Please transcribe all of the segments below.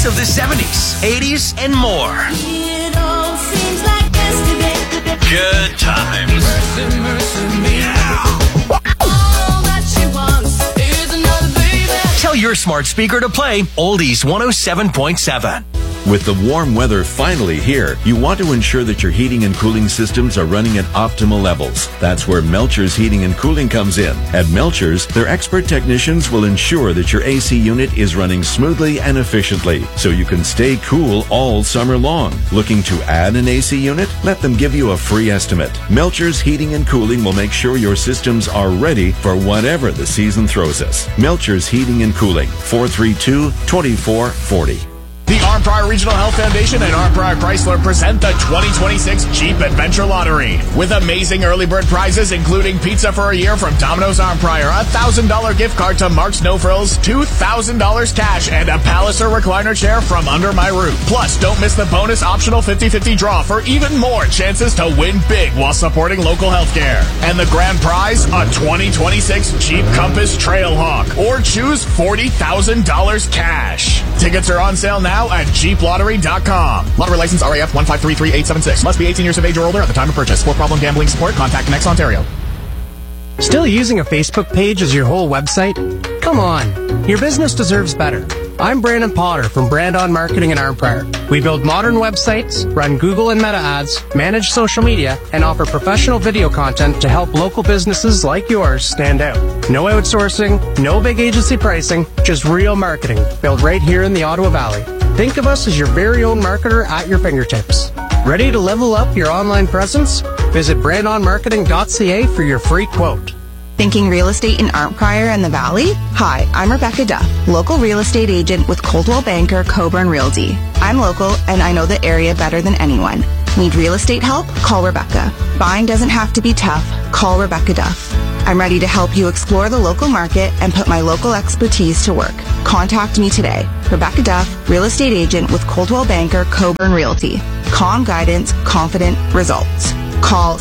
of the 70s, 80s, and more. It all seems like yesterday. Good times. Mercy, mercy me. All that she wants is another baby. Tell your smart speaker to play Oldies 107.7. With the warm weather finally here, you want to ensure that your heating and cooling systems are running at optimal levels. That's where Melcher's Heating and Cooling comes in. At Melcher's, their expert technicians will ensure that your AC unit is running smoothly and efficiently, so you can stay cool all summer long. Looking to add an AC unit? Let them give you a free estimate. Melcher's Heating and Cooling will make sure your systems are ready for whatever the season throws us. Melcher's Heating and Cooling, 432-2440. The Arnprior Regional Health Foundation and Arnprior Chrysler present the 2026 Jeep Adventure Lottery with amazing early bird prizes, including pizza for a year from Domino's Arnprior, a $1,000 gift card to Mark's No Frills, $2,000 cash, and a Palliser recliner chair from Under My Roof. Plus, don't miss the bonus optional 50-50 draw for even more chances to win big while supporting local healthcare. And the grand prize, a 2026 Jeep Compass Trailhawk, or choose $40,000 cash. Tickets are on sale now at jeeplottery.com. Lottery license RAF 1533876. Must be 18 years of age or older at the time of purchase. For problem gambling support, contact Next Ontario. Still using a Facebook page as your whole website? Come on, your business deserves better. I'm Brandon Potter from Brand On Marketing in Arnprior. We build modern websites, run Google and Meta ads, manage social media, and offer professional video content to help local businesses like yours stand out. No outsourcing, no big agency pricing, just real marketing built right here in the Ottawa Valley. Think of us as your very own marketer at your fingertips. Ready to level up your online presence? Visit brandonmarketing.ca for your free quote. Thinking real estate in Arnprior and the Valley? Hi, I'm Rebecca Duff, local real estate agent with Coldwell Banker Coburn Realty. I'm local and I know the area better than anyone. Need real estate help? Call Rebecca. Buying doesn't have to be tough. Call Rebecca Duff. I'm ready to help you explore the local market and put my local expertise to work. Contact me today. Rebecca Duff, real estate agent with Coldwell Banker Coburn Realty. Calm guidance, confident results. Call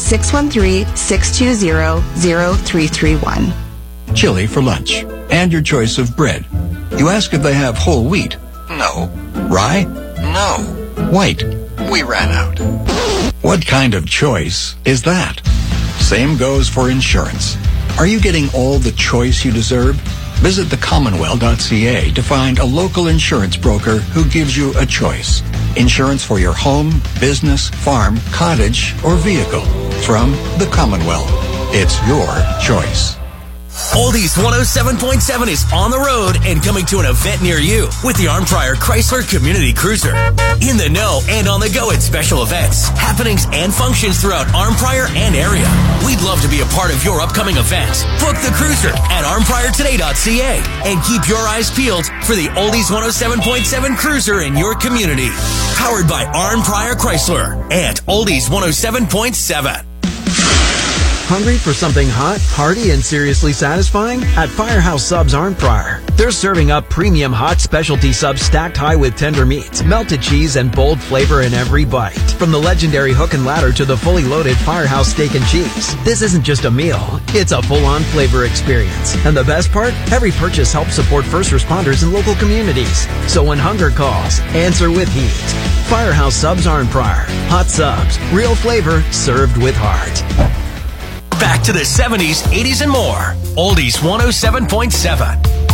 613-620-0331. Chili for lunch. And your choice of bread. You ask if they have whole wheat. No. Rye? No. White? We ran out. What kind of choice is that? Same goes for insurance. Are you getting all the choice you deserve? Visit thecommonwealth.ca to find a local insurance broker who gives you a choice. Insurance for your home, business, farm, cottage, or vehicle. From the Commonwealth. It's your choice. Oldies 107.7 is on the road and coming to an event near you with the Arnprior Chrysler Community Cruiser. In the know and on the go at special events, happenings, and functions throughout Arnprior and area. We'd love to be a part of your upcoming event. Book the cruiser at arnpriortoday.ca and keep your eyes peeled for the Oldies 107.7 Cruiser in your community. Powered by Arnprior Chrysler and Oldies 107.7. Hungry for something hot, hearty, and seriously satisfying? At Firehouse Subs Arnprior. They're serving up premium hot specialty subs stacked high with tender meats, melted cheese, and bold flavor in every bite. From the legendary Hook and Ladder to the fully loaded Firehouse Steak and Cheese. This isn't just a meal, it's a full-on flavor experience. And the best part? Every purchase helps support first responders in local communities. So when hunger calls, answer with heat. Firehouse Subs Arnprior. Hot subs, real flavor, served with heart. Back to the 70s, 80s, and more. Oldies 107.7.